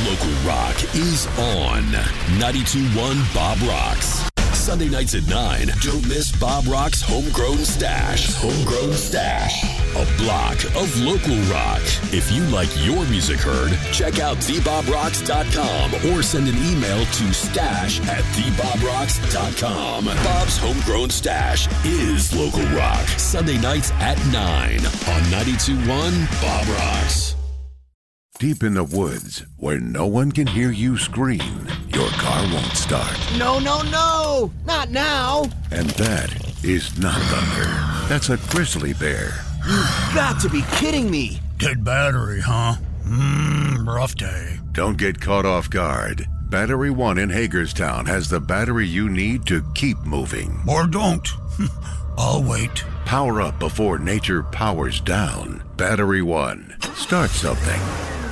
Local rock is on 92.1 Bob Rocks. Sunday nights at 9, don't miss Bob Rock's Homegrown Stash. Homegrown Stash, a block of local rock. If you like your music heard, check out thebobrocks.com or send an email to stash@thebobrocks.com. Bob's Homegrown Stash is local rock. Sunday nights at 9 on 92.1 Bob Rocks. Deep in the woods, where no one can hear you scream, your car won't start. No, no, no! Not now! And that is not thunder. That's a grizzly bear. You've got to be kidding me! Dead battery, huh? Rough day. Don't get caught off guard. Battery One in Hagerstown has the battery you need to keep moving. Or don't. I'll wait. Power up before nature powers down. Battery One. Start something.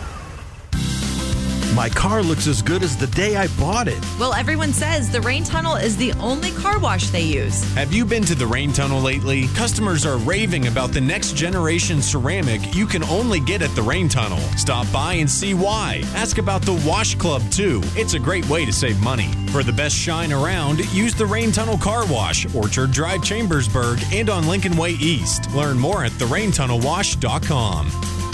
My car looks as good as the day I bought it. Well, everyone says the Rain Tunnel is the only car wash they use. Have you been to the Rain Tunnel lately? Customers are raving about the next generation ceramic you can only get at the Rain Tunnel. Stop by and see why. Ask about the Wash Club, too. It's a great way to save money. For the best shine around, use the Rain Tunnel Car Wash, Orchard Drive, Chambersburg, and on Lincoln Way East. Learn more at theraintunnelwash.com.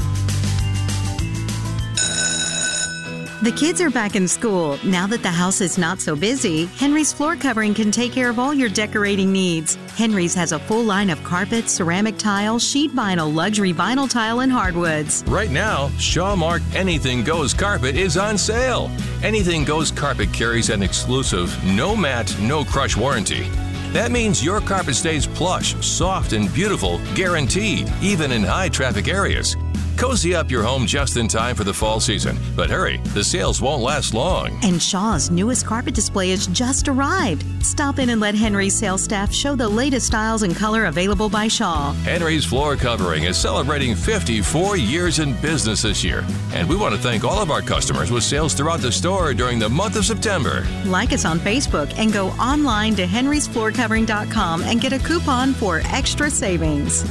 The kids are back in school. Now that the house is not so busy, Henry's Floor Covering can take care of all your decorating needs. Henry's has a full line of carpet, ceramic tile, sheet vinyl, luxury vinyl tile, and hardwoods. Right now, Shaw Mark Anything Goes Carpet is on sale. Anything Goes Carpet carries an exclusive no mat, no crush warranty. That means your carpet stays plush, soft, and beautiful, guaranteed, even in high traffic areas. Cozy up your home just in time for the fall season. But hurry, the sales won't last long. And Shaw's newest carpet display has just arrived. Stop in and let Henry's sales staff show the latest styles and color available by Shaw. Henry's Floor Covering is celebrating 54 years in business this year. And we want to thank all of our customers with sales throughout the store during the month of September. Like us on Facebook and go online to henrysfloorcovering.com and get a coupon for extra savings.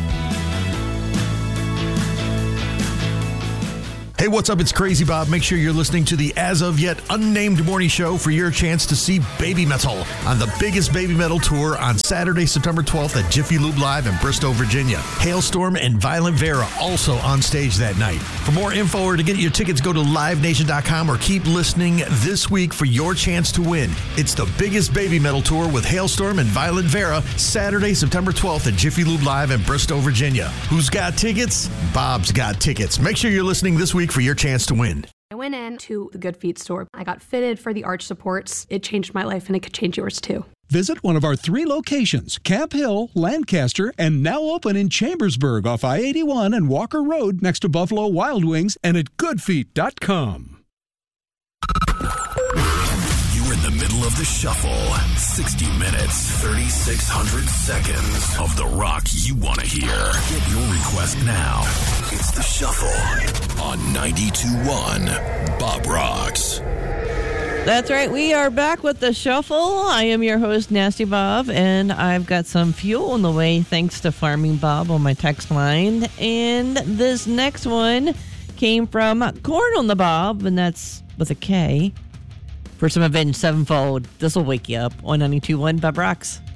Hey, what's up? It's Crazy Bob. Make sure you're listening to the as of yet unnamed morning show for your chance to see Baby Metal on the biggest Baby Metal tour on Saturday, September 12th at Jiffy Lube Live in Bristow, Virginia. Hailstorm and Violent Vera also on stage that night. For more info or to get your tickets, go to livenation.com or keep listening this week for your chance to win. It's the biggest Baby Metal tour with Hailstorm and Violent Vera, Saturday, September 12th at Jiffy Lube Live in Bristow, Virginia. Who's got tickets? Bob's got tickets. Make sure you're listening this week for your chance to win. I went into the Good Feet store. I got fitted for the arch supports. It changed my life, and it could change yours too. Visit one of our 3 locations, Camp Hill, Lancaster, and now open in Chambersburg off I-81 and Walker Road next to Buffalo Wild Wings, and at goodfeet.com. You're in the middle of the shuffle. 60 minutes, 3,600 seconds of the rock you want to hear. Get your request now. It's the Shuffle on 92.1 Bob Rocks. That's right. We are back with the Shuffle. I am your host, Nasty Bob, and I've got some fuel on the way thanks to Farming Bob on my text line. And this next one came from Corn on the Bob, and that's with a K. For some Avenged Sevenfold, this will wake you up on 92.1 Bob Rocks.